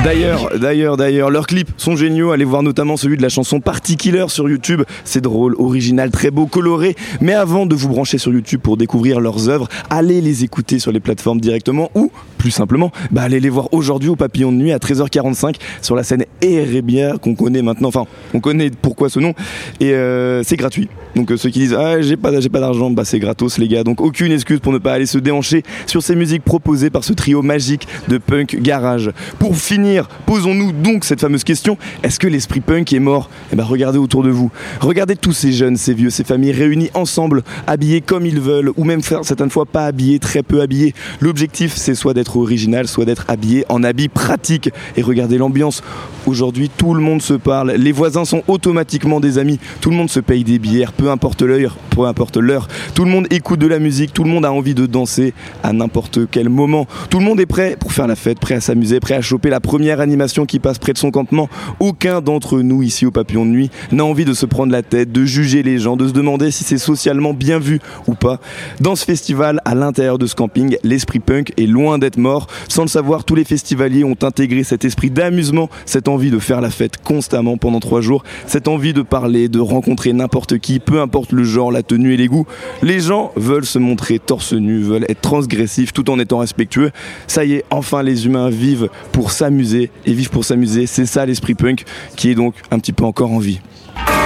D'ailleurs, leurs clips sont géniaux. Allez voir notamment celui de la chanson Party Killer sur YouTube. C'est drôle, original, très beau, coloré. Mais avant de vous brancher sur YouTube pour découvrir leurs œuvres, allez les écouter sur les plateformes directement ou, plus simplement, allez les voir aujourd'hui au Papillon de Nuit à 13h45 sur la scène Erebia qu'on connaît maintenant. Enfin, on connaît pourquoi ce nom. Et c'est gratuit. Donc ceux qui disent « Ah, j'ai pas d'argent », c'est gratos les gars. Donc aucune excuse pour ne pas aller se déhancher sur ces musiques proposées par ce trio magique de punk garage. Pour finir, posons-nous donc cette fameuse question, est-ce que l'esprit punk est mort ? Regardez autour de vous. Regardez tous ces jeunes, ces vieux, ces familles réunies ensemble, habillés comme ils veulent, ou même certaines fois pas habillés, très peu habillés. L'objectif, c'est soit d'être original, soit d'être habillé en habits pratiques. Et regardez l'ambiance. Aujourd'hui, tout le monde se parle. Les voisins sont automatiquement des amis. Tout le monde se paye des bières, peu importe l'heure. Tout le monde écoute de la musique. Tout le monde a envie de danser à n'importe quel moment. Tout le monde est prêt pour faire la fête, prêt à s'amuser, prêt à choper la première animation qui passe près de son campement. Aucun d'entre nous ici au Papillon de Nuit n'a envie de se prendre la tête, de juger les gens, de se demander si c'est socialement bien vu ou pas. Dans ce festival, à l'intérieur de ce camping, l'esprit punk est loin d'être mort. Sans le savoir, tous les festivaliers ont intégré cet esprit d'amusement, cette envie de faire la fête constamment pendant 3 jours, cette envie de parler, de rencontrer n'importe qui, peu importe le genre, la tenue et les goûts. Les gens veulent se montrer torse nu, veulent être transgressifs tout en étant respectueux. Ça y est, enfin les humains vivent pour s'amuser, et vivre pour s'amuser, c'est ça l'esprit punk qui est donc un petit peu encore en vie.